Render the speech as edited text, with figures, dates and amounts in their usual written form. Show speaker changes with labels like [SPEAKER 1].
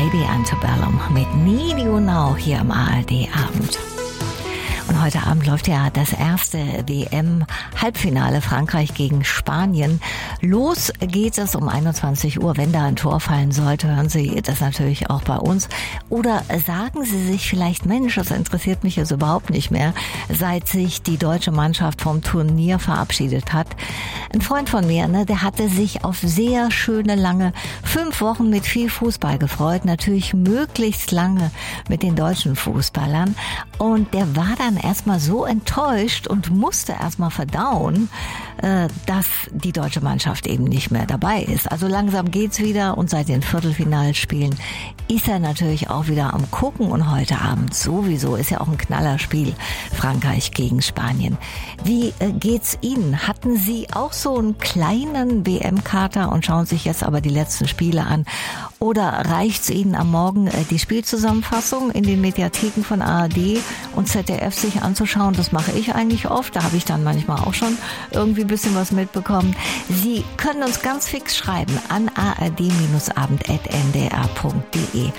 [SPEAKER 1] Lady Antebellum mit Need You Now hier im ARD-Abend. Und heute Abend läuft ja das erste WM-Halbfinale Frankreich gegen Spanien. Los geht es um 21 Uhr. Wenn da ein Tor fallen sollte, hören Sie das natürlich auch bei uns. Oder sagen Sie sich vielleicht, Mensch, das interessiert mich jetzt überhaupt nicht mehr, seit sich die deutsche Mannschaft vom Turnier verabschiedet hat. Ein Freund von mir, der hatte sich auf sehr schöne, lange 5 Wochen mit viel Fußball gefreut. Natürlich möglichst lange mit den deutschen Fußballern. Und der war dann erstmal so enttäuscht und musste erstmal verdauen, dass die deutsche Mannschaft eben nicht mehr dabei ist. Also langsam geht's wieder und seit den Viertelfinalspielen ist er natürlich auch wieder am Gucken und heute Abend sowieso ist ja auch ein Knallerspiel, Frankreich gegen Spanien. Wie geht's Ihnen? Hatten Sie auch so einen kleinen WM-Kater und schauen sich jetzt aber die letzten Spiele an? Oder reicht's Ihnen am Morgen die Spielzusammenfassung in den Mediatheken von ARD und ZDF sich anzuschauen? Das mache ich eigentlich oft. Da habe ich dann manchmal auch schon irgendwie ein bisschen was mitbekommen. Sie können uns ganz fix schreiben an ard-abend@ndr.de.